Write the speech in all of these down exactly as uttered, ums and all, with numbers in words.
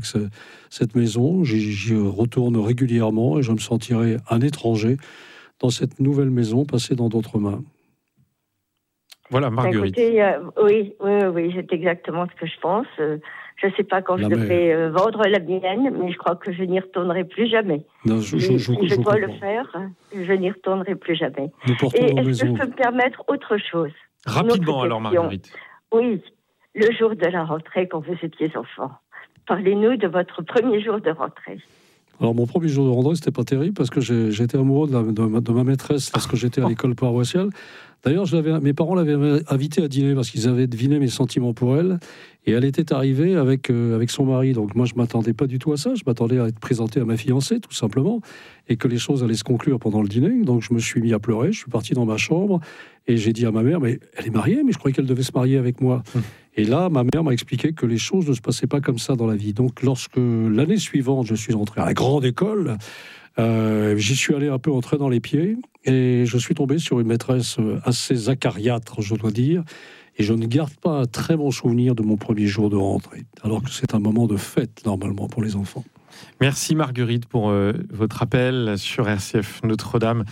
cette maison. J'y, j'y retourne régulièrement et je me sentirai un étranger dans cette nouvelle maison passée dans d'autres mains. Voilà, Marguerite. Écoutez, euh, oui, oui, oui, c'est exactement ce que je pense. Euh, je ne sais pas quand La je mère. devrais euh, vendre la mienne, mais je crois que je n'y retournerai plus jamais. Non, je, je, si je, si je, je dois comprends. le faire, je n'y retournerai plus jamais. Nous portons Et nos est-ce que maisons. je peux me permettre autre chose? Rapidement alors, question. Marguerite. Oui, le jour de la rentrée, quand vous étiez enfant. Parlez-nous de votre premier jour de rentrée. Alors, mon premier jour de rentrée, c'était pas terrible parce que j'ai, j'étais amoureux de, la, de, ma, de ma maîtresse lorsque j'étais à l'école paroissiale. D'ailleurs, je l'avais, mes parents l'avaient invitée à dîner parce qu'ils avaient deviné mes sentiments pour elle. Et elle était arrivée avec, euh, avec son mari. Donc, moi, je ne m'attendais pas du tout à ça. Je m'attendais à être présenté à ma fiancée, tout simplement. Et que les choses allaient se conclure pendant le dîner. Donc, je me suis mis à pleurer. Je suis parti dans ma chambre. Et j'ai dit à ma mère, mais elle est mariée, mais je croyais qu'elle devait se marier avec moi. Mmh. Et là, ma mère m'a expliqué que les choses ne se passaient pas comme ça dans la vie. Donc, lorsque l'année suivante, je suis entré à la grande école, euh, j'y suis allé un peu en traînant les pieds. Et je suis tombé sur une maîtresse assez acariâtre, je dois dire. Et je ne garde pas un très bon souvenir de mon premier jour de rentrée, alors que c'est un moment de fête, normalement, pour les enfants. Merci Marguerite pour euh, votre appel sur R C F Notre-Dame.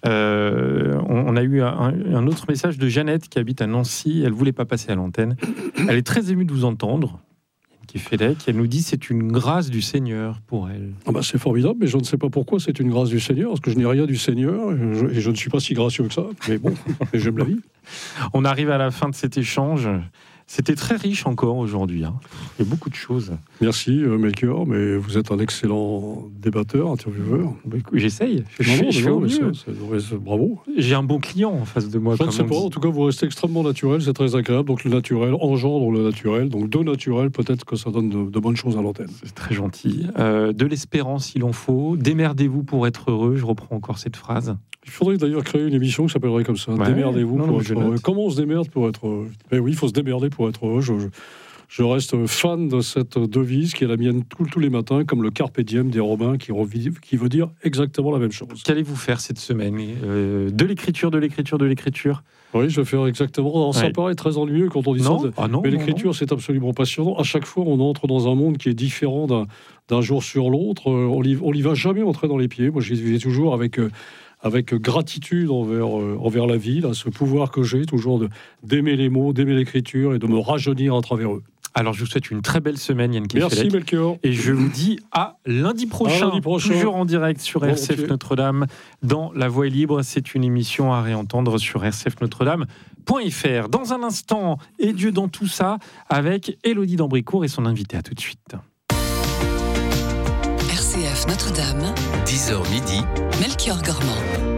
Euh, on, on a eu un, un autre message de Jeannette qui habite à Nancy. Elle ne voulait pas passer à l'antenne. Elle est très émue de vous entendre. Qui fait là, qui elle nous dit c'est une grâce du Seigneur pour elle. Ah bah c'est formidable, mais je ne sais pas pourquoi c'est une grâce du Seigneur, parce que je n'ai rien du Seigneur, et je, et je ne suis pas si gracieux que ça, mais bon, j'aime la vie. On arrive à la fin de cet échange. C'était très riche encore aujourd'hui. Hein. Il y a beaucoup de choses. Merci euh, Melchior, mais vous êtes un excellent débatteur, intervieweur. Bah, écoute, j'essaye. Je, non, je, non, je fais non, au mais mieux. c'est, c'est, c'est, bravo. J'ai un bon client en face de moi. Je ne sais pas, en tout cas vous restez extrêmement naturel, c'est très agréable. Donc le naturel engendre le naturel, donc de naturel, peut-être que ça donne de, de bonnes choses à l'antenne. C'est très gentil. Euh, de l'espérance il en faut. Démerdez-vous pour être heureux. Je reprends encore cette phrase. Il faudrait d'ailleurs créer une émission qui s'appellerait comme ça. Ouais, Démerdez-vous non, pour non, être heureux. Comment on se démerde pour être heureux? Eh oui, il faut se démerder pour être heureux. Je, je, je reste fan de cette devise qui est la mienne tous, tous les matins, comme le Carpe Diem des Romains, qui, revive, qui veut dire exactement la même chose. Qu'allez-vous faire cette semaine? euh, De l'écriture, de l'écriture, de l'écriture? Oui, je vais faire exactement. Alors, ça ouais. paraît très ennuyeux quand on dit non. ça. Ah non, mais non, l'écriture, non. c'est absolument passionnant. À chaque fois, on entre dans un monde qui est différent d'un, d'un jour sur l'autre. On n'y on y va jamais entrer dans les pieds. Moi, j'y vais toujours avec... Euh, avec gratitude envers, euh, envers la vie, là, ce pouvoir que j'ai toujours de, d'aimer les mots, d'aimer l'écriture et de me rajeunir à travers eux. Alors je vous souhaite une très belle semaine, Yann Kefelec. Merci Melchior. Et je vous dis à lundi prochain, à lundi prochain. Toujours en direct sur bon, R C F okay. Notre-Dame, dans La Voix est libre. C'est une émission à réentendre sur r c f notre dame point f r. Dans un instant, et Dieu dans tout ça, avec Élodie d'Ambricourt et son invité. À tout de suite. R C F Notre-Dame, dix heures midi, Melchior Gormand.